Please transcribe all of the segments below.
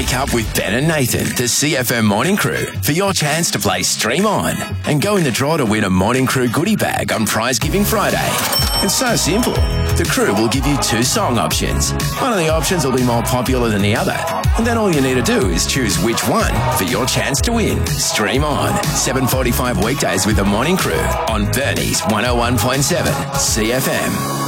Wake up with Ben and Nathan, the CFM Morning Crew, for your chance to play Stream On and go in the draw to win a Morning Crew goodie bag on Prize Giving Friday. It's so simple. The crew will give you 2 song options. One of the options will be more popular than the other. And then all you need to do is choose which one for your chance to win. Stream On, 7:45 weekdays with the Morning Crew on Bernie's 101.7 CFM.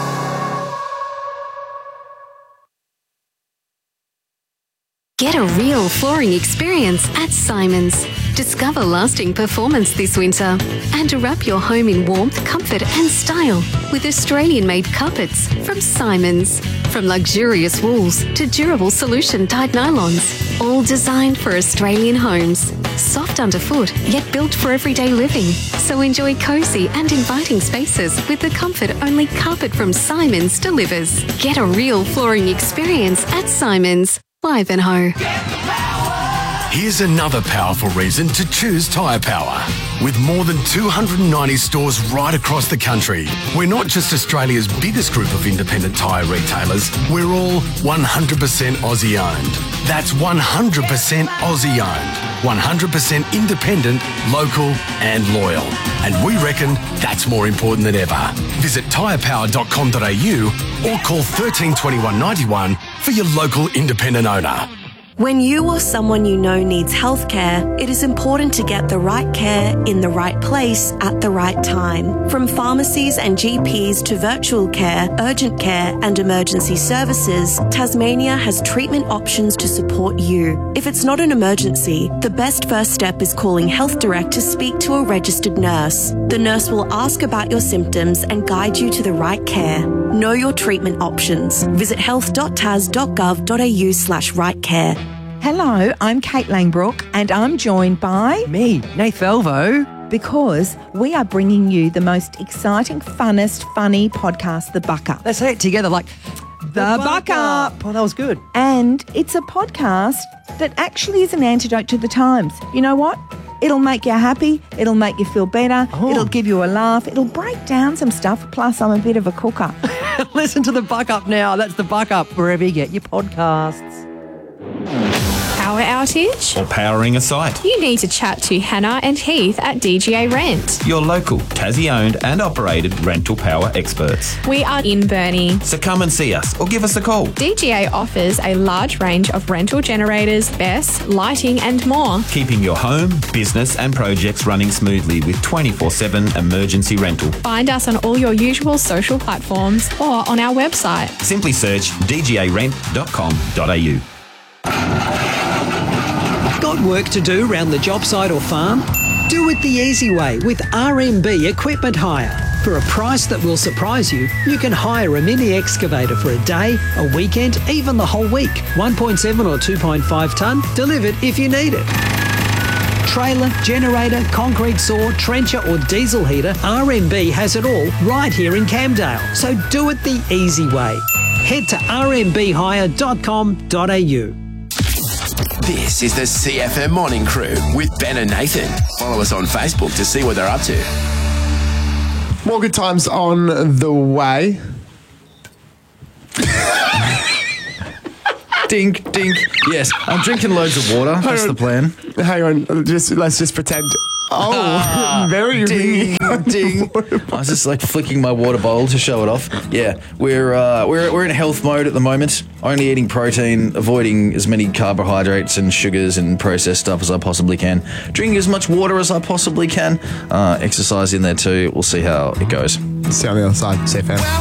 Get a real flooring experience at Simons. Discover lasting performance this winter and wrap your home in warmth, comfort and style with Australian-made carpets from Simons. From luxurious wools to durable solution-dyed nylons, all designed for Australian homes. Soft underfoot, yet built for everyday living. So enjoy cosy and inviting spaces with the comfort only carpet from Simons delivers. Get a real flooring experience at Simons. Ivanhoe. Here's another powerful reason to choose Tyre Power. With more than 290 stores right across the country, we're not just Australia's biggest group of independent tyre retailers, we're all 100% Aussie owned. That's 100% Aussie owned, 100% independent, local and loyal. And we reckon that's more important than ever. Visit tyrepower.com.au or call 13 21 91 for your local independent owner. When you or someone you know needs healthcare, it is important to get the right care in the right place at the right time. From pharmacies and GPs to virtual care, urgent care and emergency services, Tasmania has treatment options to support you. If it's not an emergency, the best first step is calling Health Direct to speak to a registered nurse. The nurse will ask about your symptoms and guide you to the right care. Know your treatment options. Visit health.tas.gov.au/rightcare. Hello, I'm Kate Langbrook and I'm joined by... me, Nath Velvo. Because we are bringing you the most exciting, funnest, funny podcast, The Buck Up. Let's say it together like... The Buck Up. Oh, that was good. And it's a podcast that actually is an antidote to the times. You know what? It'll make you happy. It'll make you feel better. Oh. It'll give you a laugh. It'll break down some stuff. Plus, I'm a bit of a cooker. Listen to The Buck Up now. That's The Buck Up wherever you get your podcasts. Power outage? Or powering a site. You need to chat to Hannah and Heath at DGA Rent. Your local, Tassie-owned and operated rental power experts. We are in Burnie. So come and see us or give us a call. DGA offers a large range of rental generators, BESS, lighting and more. Keeping your home, business and projects running smoothly with 24/7 emergency rental. Find us on all your usual social platforms or on our website. Simply search dgarent.com.au. Got work to do around the job site or farm? Do it the easy way with RMB Equipment Hire. For a price that will surprise you, you can hire a mini excavator for a day, a weekend, even the whole week. 1.7 or 2.5 tonne, delivered if you need it. Trailer, generator, concrete saw, trencher or diesel heater, RMB has it all right here in Camdale. So do it the easy way. Head to rmbhire.com.au. This is the CFM Morning Crew with Ben and Nathan. Follow us on Facebook to see what they're up to. More good times on the way. Dink, dink. Yes, I'm drinking loads of water. That's the plan. Hang on, let's just pretend. Oh, very ding, ding. I was just like flicking my water bowl to show it off. Yeah, we're in health mode at the moment. Only eating protein, avoiding as many carbohydrates and sugars and processed stuff as I possibly can. Drinking as much water as I possibly can. Exercise in there too. We'll see how it goes. See you on the other side. CFM.